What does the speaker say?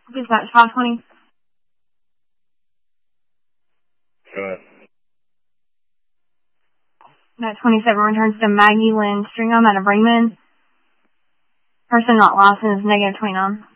Dispatch 520. Go ahead. That 27 returns to Maggie Lynn Stringham out of Ringman. Person not licensed, negative 29.